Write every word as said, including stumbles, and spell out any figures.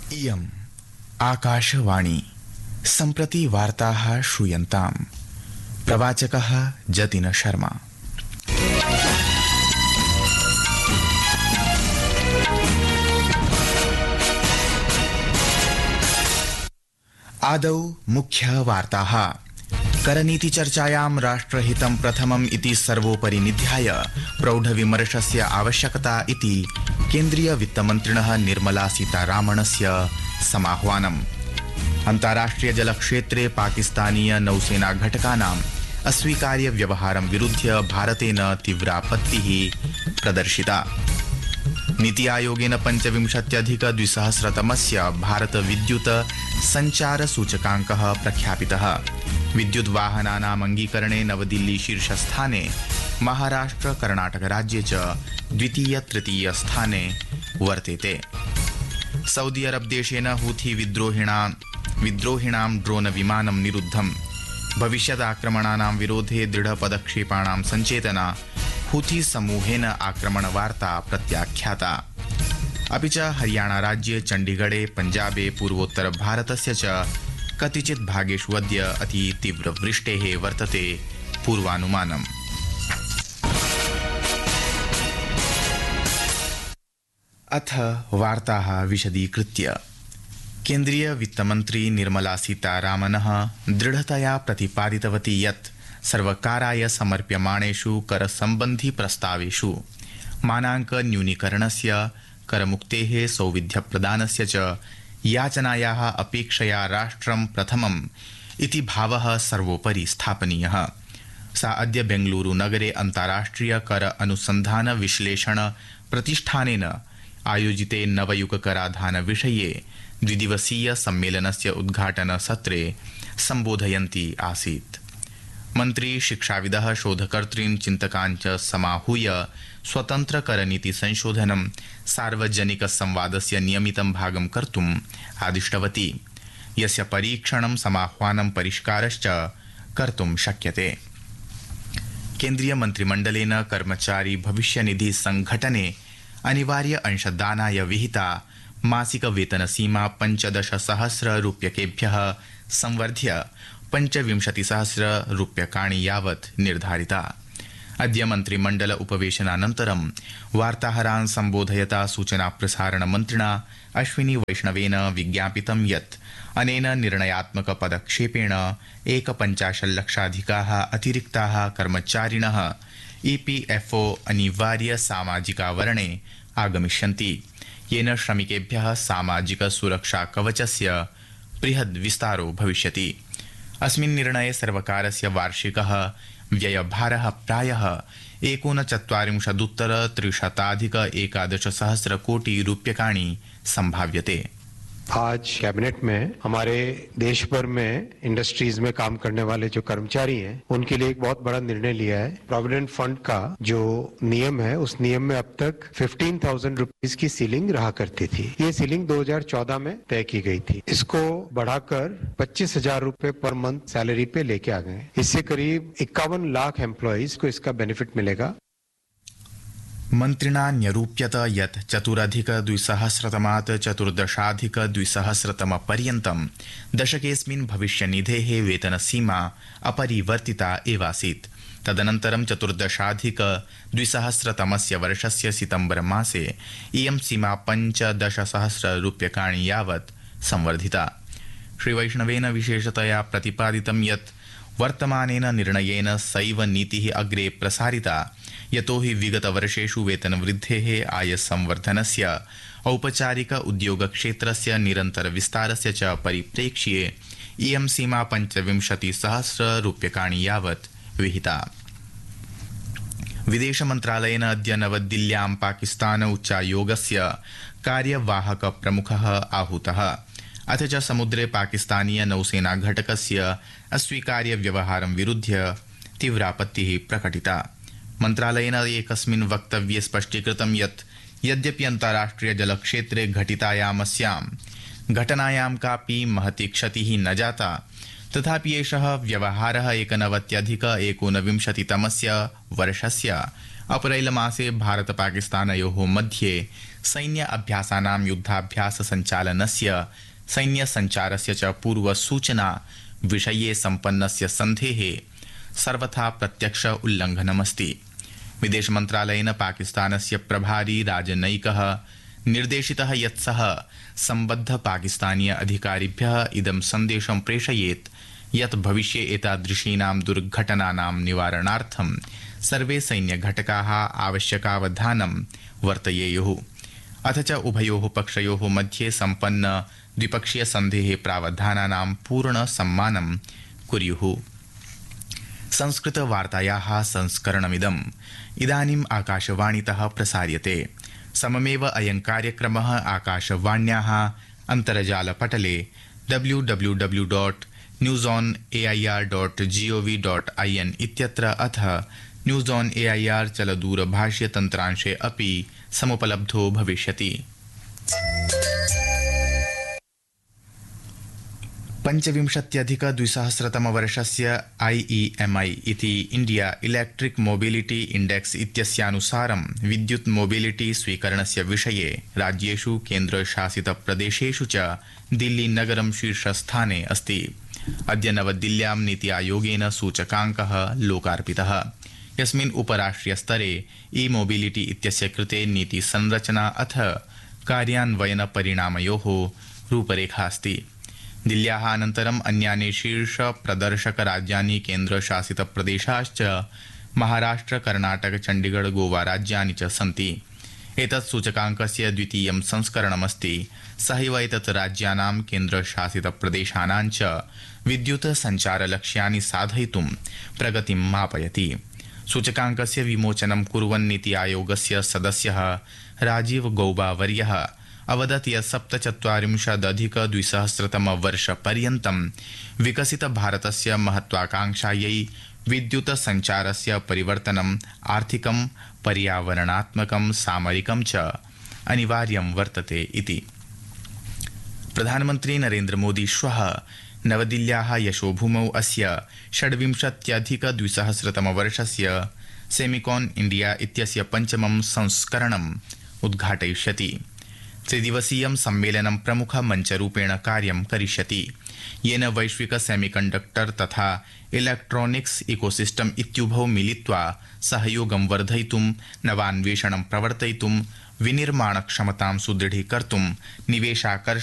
इयम् आकाशवाणी सम्प्रति वार्ताः श्रूयन्ताम्। प्रवाचकः जतिन शर्मा। आदौ मुख्य वार्ताः। करनीति चर्चायां राष्ट्रहितं प्रथमम् इति सर्वोपरि निध्याय प्रौढविमर्शस्य आवश्यकता इति केन्द्रीय वित्तमन्त्रिणः निर्मला सीतारामणस्य समाह्वानम्। अन्ताराष्ट्रिय जलक्षेत्रे पाकिस्तानीय नौसेना घटकानाम् अस्वीकार्य व्यवहारं विरुध्य भारतेन तीव्रापत्तिः प्रदर्शिता। नीति आयोगेन पञ्चविंशत्यधिक द्विसहस्रतमस्य भारत विद्युत संचार सूचकाङ्कः प्रख्यापितः। विद्युत् वाहनानाम् अङ्गीकरणे नवदिल्ली शीर्षस्थाने, महाराष्ट्र कर्णाटक राज्ये च द्वितीय तृतीय स्थाने वर्तेते। सऊदी अरब देशेन हूथी विद्रोहिणां विद्रोहिणां ड्रोन विमानं निरुद्धम्। भविष्यत् आक्रमणानां विरोधे दृढ पदक्षेपाणां सञ्चेतना। हूथी समूहेन आक्रमणवार्ता प्रत्याख्याता। अपि च हरियाणा राज्ये चण्डीगढे पञ्जाबे पूर्वोत्तर भारतस्य च कतिचित् भागेषु अद्य अति तीव्र वृष्टेः वर्तते पूर्वानुमानम्। अथ वार्ताः विशदीकृत्य। केन्द्रीय वित्तमन्त्री निर्मला सीतारामनः दृढतया प्रतिपादितवती यत् सर्वकाराय समर्प्यमाणेषु करसम्बन्धि प्रस्तावेषु मानाङ्क न्यूनीकरणस्य, करमुक्तेः सौविध्यप्रदानस्य च याचनायाः अपेक्षया राष्ट्रं प्रथमम् इति भावः सर्वोपरि स्थापनीयः। सा अद्य बेङ्गलूरु नगरे अन्ताराष्ट्रिय कर अनुसन्धान विश्लेषण प्रतिष्ठानेन आयोजिते नवयुग कराधान विषये द्विदिवसीय सम्मेलनस्य उद्घाटन सत्रे सम्बोधयन्ती आसीत्। मन्त्री शिक्षाविदः शोधकर्तॄन् चिन्तकान् च समाहूय स्वतन्त्र करनीति संशोधनं सार्वजनिक संवादस्य नियमितं भागं कर्तुम् आदिष्टवती, यस्य परीक्षणं समाह्वानं परिष्कारश्च कर्तुं शक्यते। केन्द्रीय मन्त्रिमण्डलेन कर्मचारी भविष्यनिधि संघटने अनिवार्य अंशदानाय विहिता मासिक वेतनसीमा पञ्चदश सहस्र रूप्यकेभ्यः संवर्ध्य पञ्चविंशतिसहस्र रूप्यकाणि यावत् निर्धारिता। अद्य मन्त्रिमण्डल उपवेशनानन्तरं वार्ताहरान् सम्बोधयता सूचना प्रसारण मन्त्रिणा अश्विनी वैष्णवेन विज्ञापितं यत् अनेन निर्णयात्मक पदक्षेपेण एकपञ्चाशल्लक्षाधिकाः अतिरिक्ताः कर्मचारिणः ईपीएफओ अनिवार्य सामाजिकावरणे आगमिष्यन्ति, येन श्रमिकेभ्यः सामाजिक सुरक्षा कवचस्य बृहद् विस्तारो भविष्यति। अस्मिन् निर्णये सर्वकारस्य वार्षिकः व्ययभारः प्रायः एकोनचत्वारिंशदुत्तर त्रिशताधिक एकादश सहस्र कोटि रूप्यकाणि संभाव्यते। आज कैबिनेट में हमारे देश भर में इंडस्ट्रीज में काम करने वाले जो कर्मचारी हैं उनके लिए एक बहुत बड़ा निर्णय लिया है। प्रोविडेंट फंड का जो नियम है उस नियम में अब तक फिफ्टीन थाउजेंड रुपीज की सीलिंग रहा करती थी। ये सीलिंग दो हज़ार चौदह में तय की गई थी। इसको बढ़ाकर पच्चीस हजार रूपए पर मंथ सैलरी पे लेके आ गए। इससे करीब इक्यावन लाख एम्प्लॉयज को इसका बेनिफिट मिलेगा। मन्त्रिणा न्यरूप्यत यत् चतुरधिक द्विसहस्रतमात् चतुर्दशाधिक द्विसहस्रतम पर्यन्तं दशकेऽस्मिन् भविष्यनिधेः वेतनसीमा अपरिवर्तिता एवासीत्। तदनन्तरं चतुर्दशाधिक द्विसहस्रतमस्य वर्षस्य सितम्बर मासे इयं सीमा पञ्चदशसहस्र रूप्यकाणि यावत् संवर्धिता। श्रीवैष्णवेन विशेषतया प्रतिपादितं यत् वर्तमानेन निर्णयेन सैव नीतिः अग्रे प्रसारिता, यतो हि विगतवर्षेषु वेतनवृद्धेः, आयसंवर्धनस्य, औपचारिक उद्योगक्षेत्रस्य निरन्तर विस्तारस्य च परिप्रेक्ष्ये इयं सीमा पञ्चविंशतिसहस्र रूप्यकाणि यावत् विहिता। विदेशमन्त्रालयेन अद्य नवदिल्ल्यां पाकिस्तान उच्चायोगस्य कार्यवाहक प्रमुखः आहूतः। अथ च समुद्रे पाकिस्तानीय नौसेना घटकस्य अस्वीकार्य व्यवहारं विरुध्य तीव्रापत्तिः प्रकटिता। मन्त्रालयेन एकस्मिन् वक्तव्ये स्पष्टीकृतं यत् यद्यपि अन्ताराष्ट्रिय जलक्षेत्रे घटितायामस्यां घटनायां कापि महती क्षतिः न जाता, तथापि एषः व्यवहारः एकनवत्यधिक एकोनविंशतितमस्य वर्षस्य अप्रैल मासे भारत पाकिस्तानयोः मध्ये सैन्य अभ्यासानां युद्धाभ्यास सञ्चालनस्य सैन्य सञ्चारस्य च पूर्वसूचना विषये सम्पन्नस्य सन्धेः सर्वथा प्रत्यक्ष उल्लङ्घनमस्ति। विदेश मन्त्रालयेन पाकिस्तानस्य प्रभारी राजनयिकः निर्देशितः यत् सः सम्बद्ध पाकिस्तानीय अधिकारिभ्यः इदं सन्देशं प्रेषयेत् यत् भविष्ये एतादृशीनां दुर्घटनानां निवारणार्थं सर्वे सैन्यघटकाः आवश्यकावधानं वर्तयेयुः। अथ च उभयोः पक्षयोः मध्ये सम्पन्न द्विपक्षीय सन्धेः प्रावधानानां पूर्ण सम्मानं कुर्युः। संस्कृत वार्तायाः संस्करणमिदम् इदानीम् आकाशवाणीतः प्रसार्यते। सममेव अयं कार्यक्रमः आकाशवाण्याः अन्तर्जालपटले W W W dot news on A I R dot G O V dot I N इत्यत्र अथ news on A I R चलदूरभाष्य तन्त्रांशे अपि समुपलब्धो भविष्यति। पञ्चविंशत्यधिक द्विसहस्रतमवर्षस्य आई ई एम आई इति इंडिया इलेक्ट्रिक मोबिलिटी इंडेक्स इत्यस्यानुसारं विद्युत् मोबिलिटी स्वीकरणस्य विषये राज्येषु केन्द्रशासितप्रदेशेषु च दिल्ली नगरं शीर्षस्थाने अस्ति। अद्य नवदिल्ल्यां नीति आयोगेन सूचकाङ्कः लोकार्पितः, यस्मिन् उपराष्ट्रियस्तरे ई मोबिलिटी इत्यस्य कृते नीति संरचना अथ कार्यान्वयन परिणामयोः रूपरेखा अस्ति। दिल्ल्याः अनन्तरम् अन्यानि शीर्ष प्रदर्शक राज्यानि केन्द्रशासितप्रदेशाश्च महाराष्ट्र, कर्णाटक, चण्डीगढ़, गोवा राज्यानि च सन्ति। एतत् सूचकाङ्कस्य द्वितीयं संस्करणमस्ति। सहैव एतत् राज्यानां केन्द्रशासितप्रदेशानां च विद्युत् सञ्चारलक्ष्यानि साधयितुं प्रगतिं मापयति। सूचकाङ्कस्य विमोचनं कुर्वन् नीति आयोगस्य सदस्यः राजीव गौबा वर्यः अवदत् यत् सप्तचत्वारिंशदधिक द्विसहस्रतमवर्षपर्यन्तं विकसित भारतस्य महत्वाकांक्षायै विद्युत सञ्चारस्य परिवर्तनम् आर्थिकं, पर्यावरणात्मकं, सामरिकं च अनिवार्यं वर्तते इति। प्रधानमन्त्री नरेन्द्र मोदी श्वः नवदिल्ल्याः यशोभूमौ अस्य षड्विंशत्यधिक द्विसहस्रतमवर्षस्य सेमिकॉन इंडिया इत्यस्य पञ्चमं संस्करणम् उद्घाटयिष्यति। त्रिदिवसीयं सम्मेलनं प्रमुख मञ्चरूपेण कार्यं करिष्यति, येन वैश्विक सेमीकण्डक्टर तथा इलेक्ट्रॉनिक्स इकोसिस्टम इत्युभौ मिलित्वा सहयोगं वर्धयितुं, नवान्वेषणं प्रवर्तयितुं, विनिर्माणक्षमतां सुदृढीकर्तुं, निवेशाकर्षणं